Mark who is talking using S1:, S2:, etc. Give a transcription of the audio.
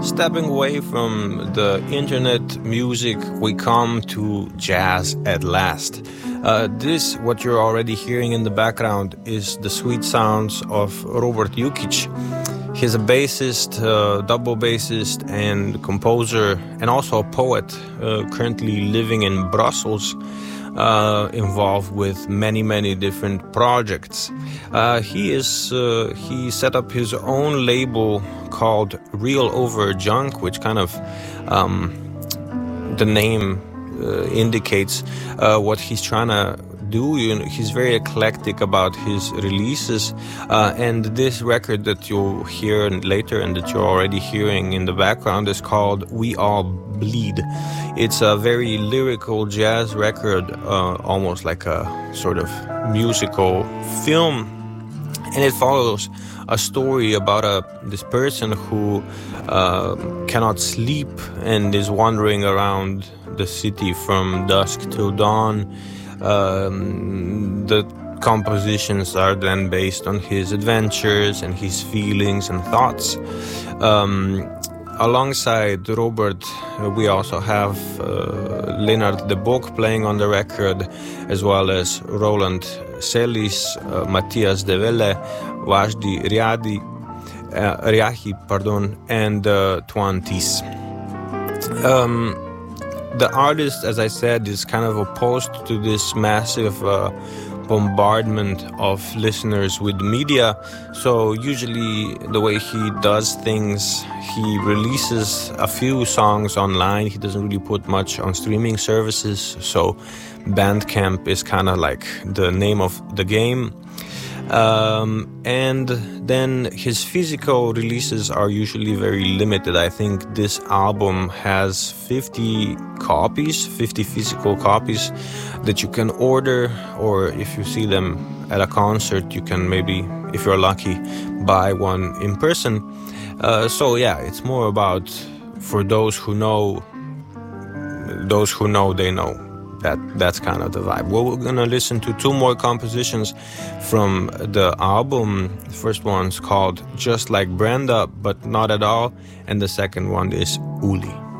S1: Stepping away from the internet music, we come to jazz at last. What you're already hearing in the background, is the sweet sounds of Robert Jukic. He's a bassist, double bassist, and composer, and also a poet, currently living in Brussels, involved with many different projects. He set up his own label called Real Over Junk, which kind of the name indicates what he's trying to do. He's very eclectic about his releases, and this record that you'll hear later and that you're already hearing in the background is called We All Bleed. It's a very lyrical jazz record, almost like a sort of musical film, and it follows a story about this person who cannot sleep and is wandering around the city from dusk till dawn. The compositions are then based on his adventures and his feelings and thoughts. Alongside Robert, we also have Leonard de Bock playing on the record, as well as Roland Celis, Matthias de Velle, Wajdi Riahi, and Tuan Tis. The artist, as I said, is kind of opposed to this massive bombardment of listeners with media. So usually the way he does things, he releases a few songs online. He doesn't really put much on streaming services. So Bandcamp is kind of like the name of the game. And then his physical releases are usually very limited. I think this album has 50 physical copies that you can order, or if you see them at a concert, you can maybe, if you're lucky, buy one in person. So yeah, it's more about, for those who know, they know. That's kind of the vibe. Well, we're gonna listen to two more compositions from the album. The first one's called Just Like Brenda, but Not At All, and the second one is Uli.